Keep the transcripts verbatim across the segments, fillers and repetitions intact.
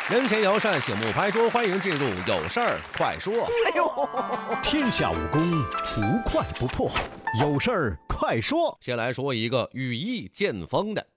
人前摇扇，醒目拍桌，欢迎进入有事儿快说。 哎呦， 天下武功无快不破，有事儿快说。 先来说一个羽翼渐丰的。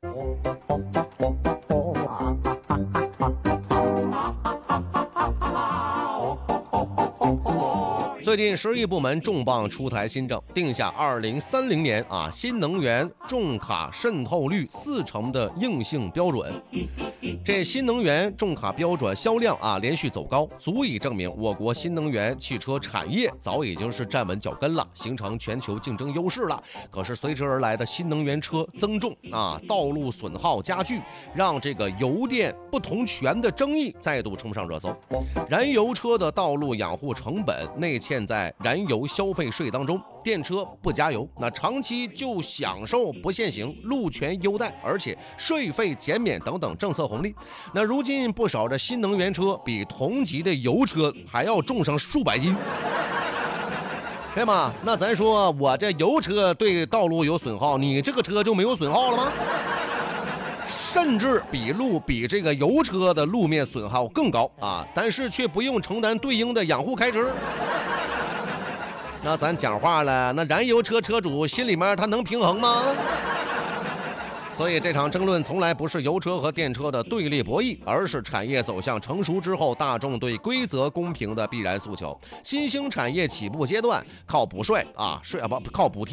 最近十亿部门重磅出台新政，定下二零三零年啊新能源重卡渗透率四成的硬性标准。这新能源重卡标准销量啊连续走高，足以证明我国新能源汽车产业早已经是站稳脚跟了，形成全球竞争优势了。可是随之而来的新能源车增重啊，道路损耗加剧，让这个油电不同权的争议再度冲上热搜。燃油车的道路养护成本内嵌在燃油消费税当中，电车不加油，那长期就享受不限行、路权优待，而且税费减免等等政策红利。那如今不少的新能源车比同级的油车还要重上数百斤，对吗？那咱说我这油车对道路有损耗，你这个车就没有损耗了吗？甚至比路比这个油车的路面损耗更高啊，但是却不用承担对应的养护开支。那咱讲话了，那燃油车车主心里面他能平衡吗？所以这场争论从来不是油车和电车的对立博弈，而是产业走向成熟之后大众对规则公平的必然诉求。新兴产业起步阶段靠补税啊税啊不靠补贴